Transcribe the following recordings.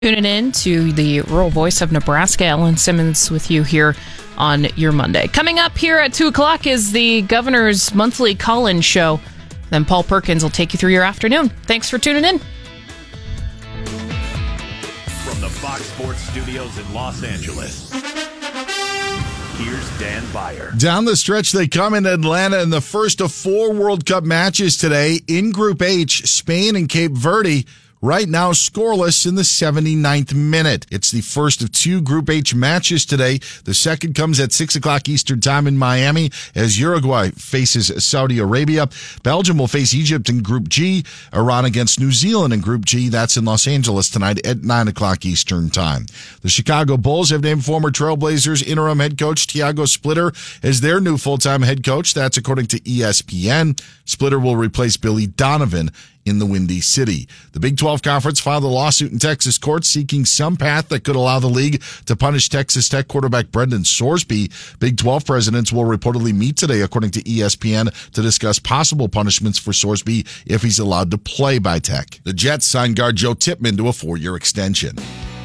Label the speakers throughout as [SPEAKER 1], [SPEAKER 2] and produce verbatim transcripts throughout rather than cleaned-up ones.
[SPEAKER 1] Tuning in to the rural voice of Nebraska. Ellen Simmons with you here on your Monday. Coming up here at two o'clock is the governor's monthly call-in show. Then Paul Perkins will take you through your afternoon. Thanks for tuning in.
[SPEAKER 2] From the Fox Sports Studios in Los Angeles, here's Dan Beyer.
[SPEAKER 3] Down the stretch they come in Atlanta in the first of four World Cup matches today. In Group H, Spain and Cape Verde right now scoreless in the seventy-ninth minute. It's the first of two Group H matches today. The second comes at six o'clock Eastern time in Miami as Uruguay faces Saudi Arabia. Belgium will face Egypt in Group G. Iran against New Zealand in Group G. That's in Los Angeles tonight at nine o'clock Eastern time. The Chicago Bulls have named former Trailblazers interim head coach Tiago Splitter as their new full-time head coach. That's according to E S P N. Splitter will replace Billy Donovan in the Windy City. The Big twelve Conference filed a lawsuit in Texas courts seeking some path that could allow the league to punish Texas Tech quarterback Brendan Sorsby. Big twelve presidents will reportedly meet today, according to E S P N, to discuss possible punishments for Sorsby if he's allowed to play by Tech. The Jets signed guard Joe Tippmann to a four-year extension.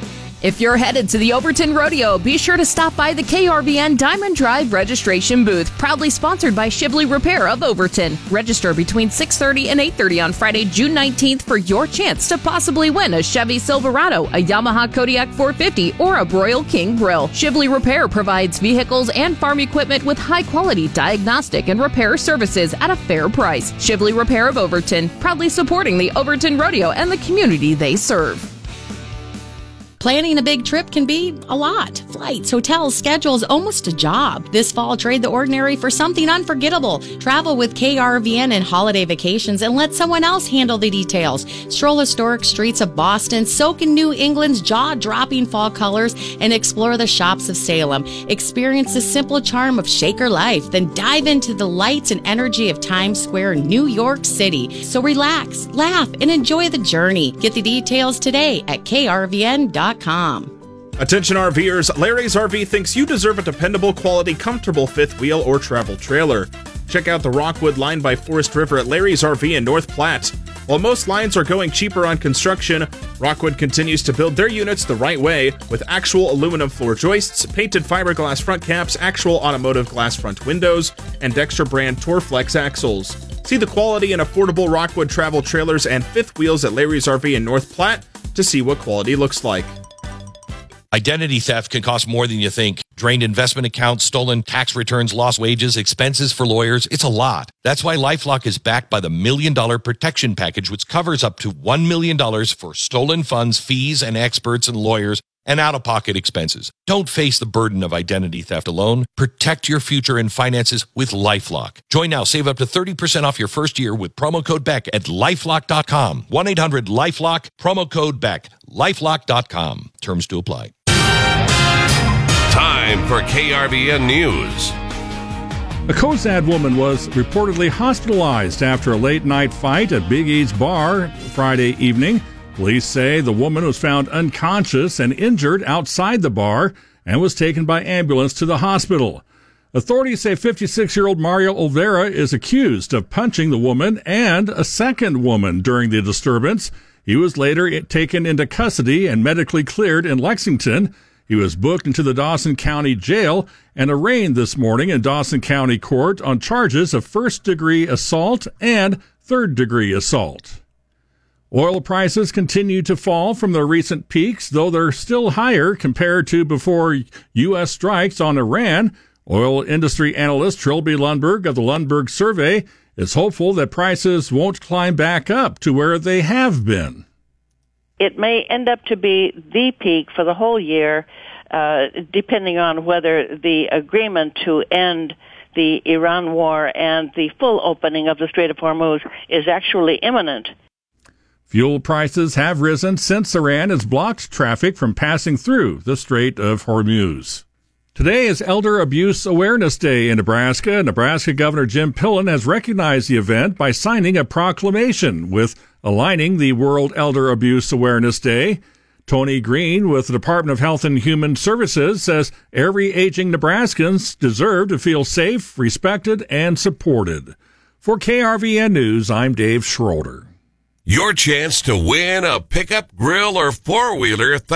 [SPEAKER 1] If you're headed to the Overton Rodeo, be sure to stop by the K R V N Diamond Drive registration booth, proudly sponsored by Shibley Repair of Overton. Register between six thirty and eight thirty on Friday, June nineteenth for your chance to possibly win a Chevy Silverado, a Yamaha Kodiak four fifty, or a Broil King grill. Shibley Repair provides vehicles and farm equipment with high-quality diagnostic and repair services at a fair price. Shibley Repair of Overton, proudly supporting the Overton Rodeo and the community they serve.
[SPEAKER 4] Planning a big trip can be a lot. Flights, hotels, schedules, almost a job. This fall, trade the ordinary for something unforgettable. Travel with K R V N and Holiday Vacations and let someone else handle the details. Stroll historic streets of Boston, soak in New England's jaw-dropping fall colors, and explore the shops of Salem. Experience the simple charm of Shaker life, then dive into the lights and energy of Times Square, New York City. So relax, laugh, and enjoy the journey. Get the details today at K R V N dot com.
[SPEAKER 5] Attention RVers, Larry's R V thinks you deserve a dependable, quality, comfortable fifth wheel or travel trailer. Check out the Rockwood line by Forest River at Larry's R V in North Platte. While most lines are going cheaper on construction, Rockwood continues to build their units the right way with actual aluminum floor joists, painted fiberglass front caps, actual automotive glass front windows, and Dexter brand Torflex axles. See the quality and affordable Rockwood travel trailers and fifth wheels at Larry's R V in North Platte to see what quality looks like.
[SPEAKER 6] Identity theft can cost more than you think. Drained investment accounts, stolen tax returns, lost wages, expenses for lawyers. It's a lot. That's why LifeLock is backed by the Million Dollar Protection Package, which covers up to one million dollars for stolen funds, fees, and experts and lawyers, and out-of-pocket expenses. Don't face the burden of identity theft alone. Protect your future and finances with LifeLock. Join now. Save up to thirty percent off your first year with promo code Beck at lifelock dot com. one eight hundred lifelock, promo code Beck. lifelock dot com. Terms to apply.
[SPEAKER 7] Time for K R V N News.
[SPEAKER 8] A Cozad woman was reportedly hospitalized after a late-night fight at Big E's bar Friday evening. Police say the woman was found unconscious and injured outside the bar and was taken by ambulance to the hospital. Authorities say fifty-six-year-old Mario Olvera is accused of punching the woman and a second woman during the disturbance. He was later taken into custody and medically cleared in Lexington. He was booked into the Dawson County Jail and arraigned this morning in Dawson County Court on charges of first-degree assault and third-degree assault. Oil prices continue to fall from their recent peaks, though they're still higher compared to before U S strikes on Iran. Oil industry analyst Trilby Lundberg of the Lundberg Survey is hopeful that prices won't climb back up to where they have been.
[SPEAKER 9] It may end up to be the peak for the whole year, uh, depending on whether the agreement to end the Iran war and the full opening of the Strait of Hormuz is actually imminent.
[SPEAKER 8] Fuel prices have risen since Iran has blocked traffic from passing through the Strait of Hormuz. Today is Elder Abuse Awareness Day in Nebraska. Nebraska Governor Jim Pillen has recognized the event by signing a proclamation with aligning the World Elder Abuse Awareness Day. Tony Green with the Department of Health and Human Services says every aging Nebraskans deserve to feel safe, respected, and supported. For K R V N News, I'm Dave Schroeder.
[SPEAKER 7] Your chance to win a pickup, grill, or four-wheeler